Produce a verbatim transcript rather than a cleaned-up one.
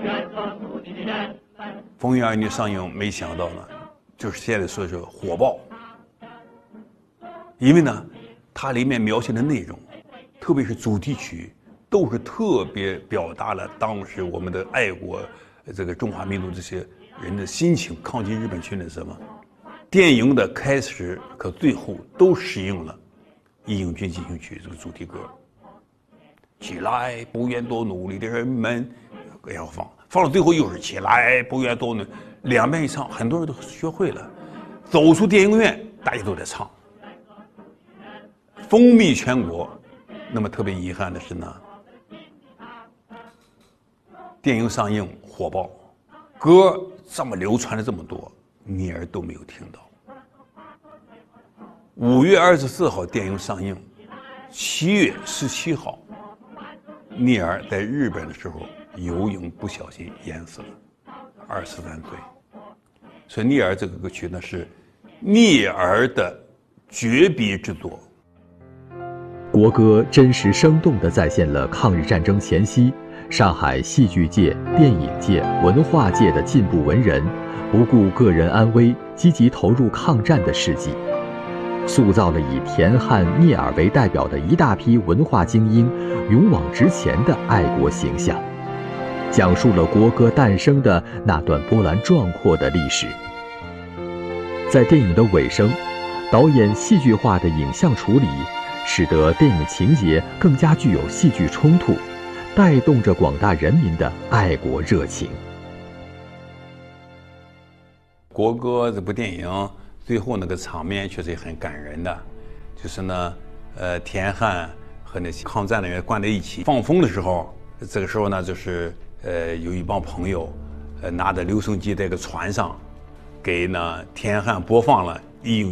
风云儿女上映，没想到呢，就是现在说是火爆，因为呢，它里面描写的内容，特别是主题曲，都是特别表达了当时我们的爱国这个中华民族这些人的心情，抗击日本侵略什么。电影的开始和最后都适应了《义勇军进行曲》这个主题歌。起来，不愿多努力的人们，要放，放到最后又是起来，不愿多努力，两遍一唱，很多人都学会了。走出电影院，大家都在唱，风靡全国。那么特别遗憾的是呢，电影上映火爆，歌这么流传了这么多，你儿都没有听到。五月二十四号电影上映，七月十七号，聂耳在日本的时候游泳不小心淹死了，二十三岁。所以聂耳这个歌曲呢是聂耳的绝笔之作。 国歌真实生动地再现了抗日战争前夕上海戏剧界、电影界、文化界的进步文人不顾个人安危，积极投入抗战的事迹，塑造了以田汉、聂耳为代表的一大批文化精英勇往直前的爱国形象，讲述了国歌诞生的那段波澜壮阔的历史。在电影的尾声，导演戏剧化的影像处理，使得电影情节更加具有戏剧冲突，带动着广大人民的爱国热情。 国歌这部电影最后那个场面确实也很感人的，就是呢，呃，田汉和那些抗战人员关在一起放风的时候，这个时候呢，就是呃有一帮朋友，呃拿着留声机在一个船上，给呢田汉播放了《义勇